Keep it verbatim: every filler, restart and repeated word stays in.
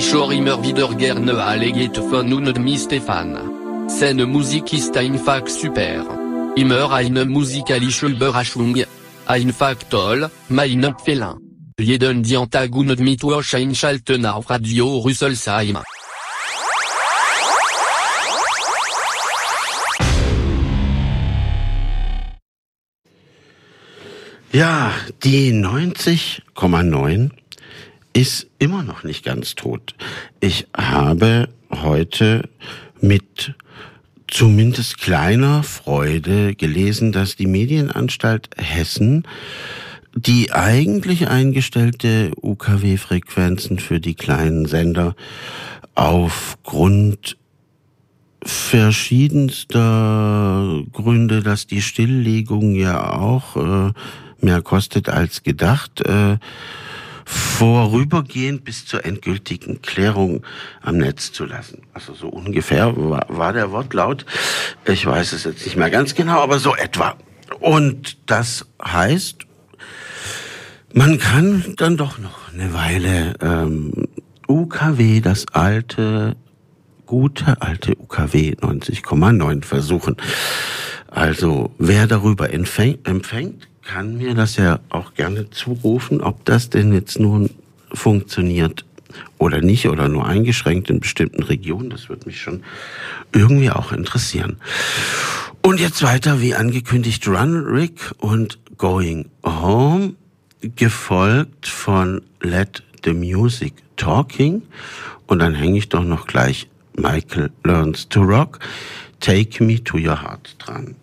schon immer wieder gerne erlebt von und Stefan. Seine Musik ist einfach super. Immer eine musikalische Überraschung. Einfach toll, mein Empfehlung. Jeden Dienstag und Mittwoch einschalten auf Radio Rüsselsheim. Ja, die neunzig Komma neun ist immer noch nicht ganz tot. Ich habe heute mit zumindest kleiner Freude gelesen, dass die Medienanstalt Hessen die eigentlich eingestellte U K W-Frequenzen für die kleinen Sender aufgrund verschiedenster Gründe, dass die Stilllegung ja auch äh, mehr kostet als gedacht, äh, vorübergehend bis zur endgültigen Klärung am Netz zu lassen. Also so ungefähr war, war der Wortlaut. Ich weiß es jetzt nicht mehr ganz genau, aber so etwa. Und das heißt, man kann dann doch noch eine Weile ähm, U K W, das alte, gute alte U K W neunzig Komma neun versuchen. Also wer darüber empfängt, empfängt, kann mir das ja auch gerne zurufen, ob das denn jetzt nun funktioniert oder nicht oder nur eingeschränkt in bestimmten Regionen. Das würde mich schon irgendwie auch interessieren. Und jetzt weiter wie angekündigt Run Rick und Going Home, gefolgt von Let the Music Talking, und dann hänge ich doch noch gleich Michael Learns to Rock, Take Me to Your Heart dran.